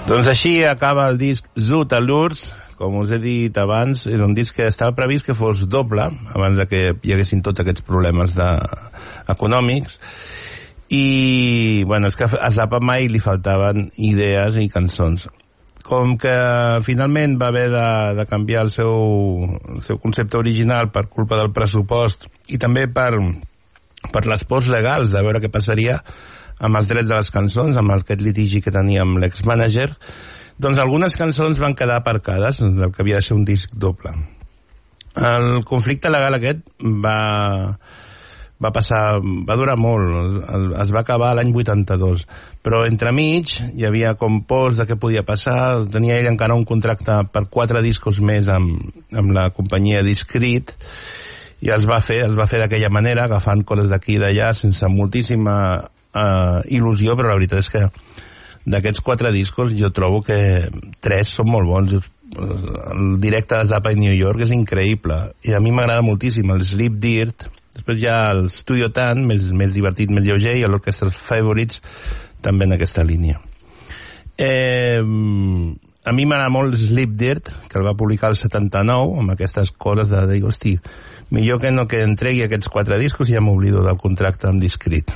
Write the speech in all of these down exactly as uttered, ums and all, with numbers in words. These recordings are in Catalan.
Doncs així acaba el disc Zoot Allures. Com us he dit abans, era un disc que estava previst que fos doble, abans de que hi haguessin tots aquests problemes de... econòmics. I, bueno, és que a Zappa mai li faltaven idees i cançons. Com que finalment va haver de, de canviar el seu, el seu concepte original per culpa del pressupost i també per, per les pors legals de veure què passaria amb els drets de les cançons, amb aquest litigi que tenia amb l'ex-manager, doncs algunes cançons van quedar aparcades del que havia de ser un disc doble. El conflicte legal aquest va, va passar, va durar molt, es va acabar l'any vuitanta-dos, però entremig hi havia com pors de què podia passar, tenia ell encara un contracte per quatre discos més amb, amb la companyia Discreet, i els va fer, els va fer d'aquella manera, agafant coses d'aquí i d'allà, sense moltíssima Uh, il·lusió, però la veritat és que d'aquests quatre discos jo trobo que tres són molt bons. El directe de Zappa a New York és increïble i a mi m'agrada moltíssim. El Sleep Dirt, després hi ha el Studio Tan, més, més divertit, més lleuger, i l'Orchestra Favorites també en aquesta línia. eh, a mi m'agrada molt Sleep Dirt, que el va publicar el setanta-nou, amb aquestes coses de dir, hosti, millor que no que entregui aquests quatre discos i ja m'oblido del contracte amb Discreet.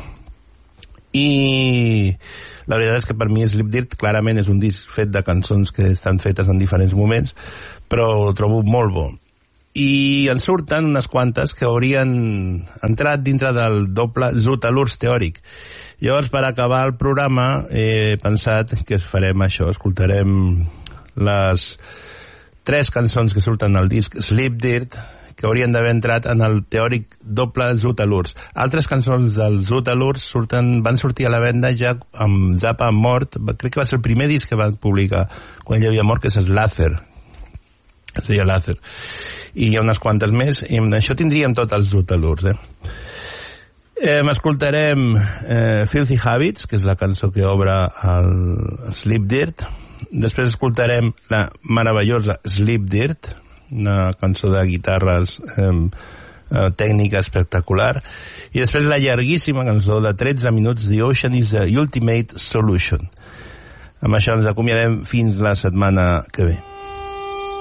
I la veritat és que per mi Sleep Dirt clarament és un disc fet de cançons que estan fetes en diferents moments, però ho trobo molt bo. I en surten unes quantes que haurien entrat dintre del doble Zoot Allures teòric. Llavors, per acabar el programa, he pensat que farem això, escoltarem les tres cançons que surten al disc Sleep Dirt, que haurien d'haver entrat en el teòric doble Zoot Allures. Altres cançons del Zoot Allures surten, van sortir a la venda ja amb Zappa mort, crec que va ser el primer disc que van publicar quan ell havia mort, que és Lather, es deia Lather, i hi ha unes quantes més, i amb això tindríem tots els Zoot Allures. Eh? Eh, escoltarem eh, Filthy Habits, que és la cançó que obre el Sleep Dirt. Després escoltarem la meravellosa Sleep Dirt, una cançó de guitarres eh, eh, tècnica espectacular, i després la llarguíssima cançó de tretze minuts, The Ocean is the Ultimate Solution. Amb això ens acomiadem fins la setmana que ve.